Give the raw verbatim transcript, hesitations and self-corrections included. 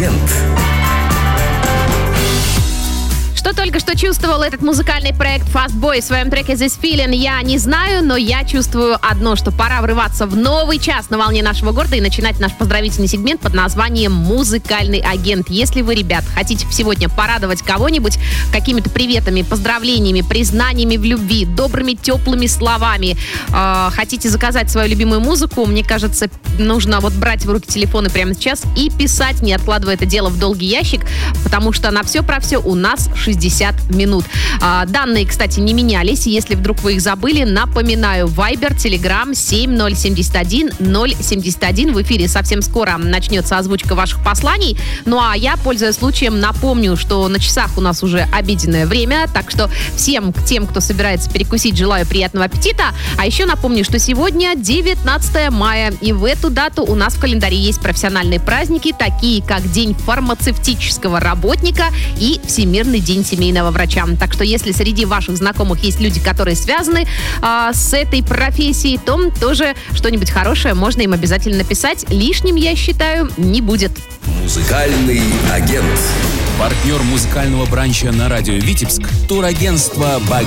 агент. Что только что чувствовал этот музыкальный проект Fast Boy в своем треке This Feeling, я не знаю, но я чувствую одно, что пора врываться в новый час на волне нашего города и начинать наш поздравительный сегмент под названием «Музыкальный агент». Если вы, ребят, хотите сегодня порадовать кого-нибудь какими-то приветами, поздравлениями, признаниями в любви, добрыми, теплыми словами, э, хотите заказать свою любимую музыку, мне кажется, нужно вот брать в руки телефоны прямо сейчас и писать, не откладывая это дело в долгий ящик, потому что на все про все у нас шестьдесят минут. А, данные, кстати, не менялись. Если вдруг вы их забыли, напоминаю, Viber, Telegram семь ноль семь один ноль семь один. В эфире совсем скоро начнется озвучка ваших посланий. Ну а я, пользуясь случаем, напомню, что на часах у нас уже обеденное время, так что всем тем, кто собирается перекусить, желаю приятного аппетита. А еще напомню, что сегодня девятнадцатое мая, и в эту дату у нас в календаре есть профессиональные праздники, такие как День фармацевтического работника и Всемирный день семейного врача. Так что если среди ваших знакомых есть люди, которые связаны э, с этой профессией, то тоже что-нибудь хорошее можно им обязательно написать. Лишним, я считаю, не будет. Музыкальный агент. Партнер музыкального бранча на радио Витебск — турагентство «Баги».